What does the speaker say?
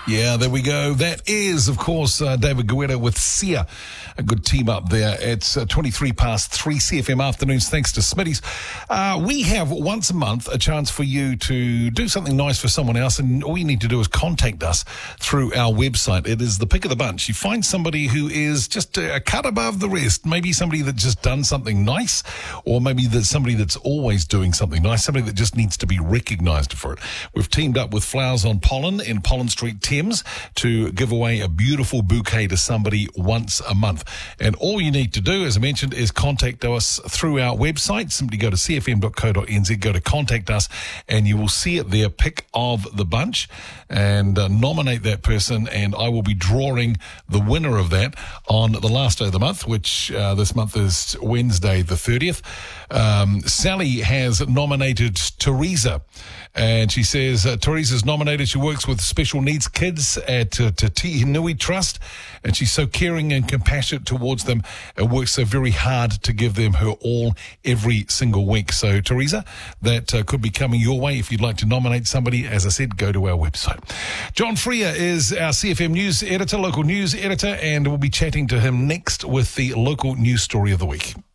Yeah, there we go. That is, of course, David Guetta with Sia. A good team up there. It's 23 past 3 CFM afternoons, thanks to Smitty's. We have once a month a chance for you to do something nice for someone else, and all you need to do is contact us through our website. It is the pick of the bunch. You find somebody who is just a cut above the rest, maybe somebody that just done something nice, or maybe there's somebody that's always doing something nice, somebody that just needs to be recognised for it. We've teamed up with Flowers on Pollen in Pollen Street, Thames, to give away a beautiful bouquet to somebody once a month. And all you need to do, as I mentioned, is contact us through our website. Simply go to cfm.co.nz, go to contact us, and you will see it there, pick of the bunch, and nominate that person, and I will be drawing the winner of that on the last day of the month, which this month is Wednesday the 30th. Sally has nominated Teresa, and she says Teresa's nominated. She works with special needs kids at Te Hinui Trust, and she's so caring and compassionate towards them and works so very hard to give them her all every single week. So Teresa, that could be coming your way. If you'd like to nominate somebody, as I said, go to our website. John Freer is our CFM News editor, local news editor, and we'll be chatting to him next with the local news story of the week.